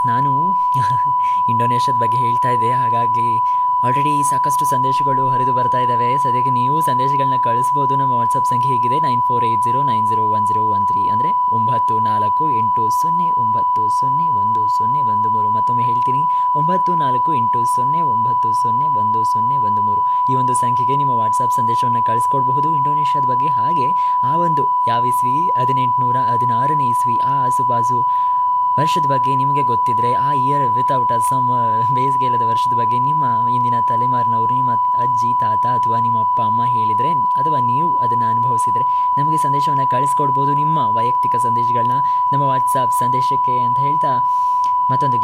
ನಾನು ಇಂಡೋನೇಷ್ಯಾದ ಬಗ್ಗೆ ಹೇಳ್ತಾ ಇದ್ದೆ, ಹಾಗಾಗಿ ಆಲ್ರೆಡಿ ಸಾಕಷ್ಟು ಸಂದೇಶಗಳು ಹರಿದು ಬರ್ತಾ ಇದ್ದಾವೆ. ಸದ್ಯಕ್ಕೆ ನೀವು ಸಂದೇಶಗಳನ್ನ ಕಳಿಸ್ಬೋದು. ನಮ್ಮ ವಾಟ್ಸಪ್ ಸಂಖ್ಯೆ ಹೀಗಿದೆ: 9480901013, ಅಂದರೆ 9480901013. ಮತ್ತೊಮ್ಮೆ ಹೇಳ್ತೀನಿ, 9480901013. ಈ ಒಂದು ಸಂಖ್ಯೆಗೆ ನಿಮ್ಮ ವಾಟ್ಸಪ್ ಸಂದೇಶವನ್ನು ಕಳಿಸ್ಕೊಡ್ಬಹುದು ಇಂಡೋನೇಷ್ಯಾದ ಬಗ್ಗೆ. ಹಾಗೆ ಆ ಒಂದು ಯಾವ ಇಸ್ವಿ, 1816ನೇ ಇಸ್ವಿ, ಆ ಆಸುಪಾಸು ವರ್ಷದ ಬಗ್ಗೆ ನಿಮಗೆ ಗೊತ್ತಿದ್ದರೆ, ಆ ಇಯರ್ ವಿತೌಟ್ ಅ ಸಮ್ಮರ್, ಬೇಸಿಗೆ ಇಲ್ಲದ ವರ್ಷದ ಬಗ್ಗೆ ನಿಮ್ಮ ಇಂದಿನ ತಲೆಮಾರಿನವರು, ನಿಮ್ಮ ಅಜ್ಜಿ ತಾತ ಅಥವಾ ನಿಮ್ಮ ಅಪ್ಪ ಅಮ್ಮ ಹೇಳಿದರೆ, ಅಥವಾ ನೀವು ಅದನ್ನು ಅನುಭವಿಸಿದರೆ ನಮಗೆ ಸಂದೇಶವನ್ನು ಕಳಿಸ್ಕೊಡ್ಬೋದು, ನಿಮ್ಮ ವೈಯಕ್ತಿಕ ಸಂದೇಶಗಳನ್ನ ನಮ್ಮ ವಾಟ್ಸಾಪ್ ಸಂದೇಶಕ್ಕೆ ಅಂತ ಹೇಳ್ತಾ ಮತ್ತೊಂದು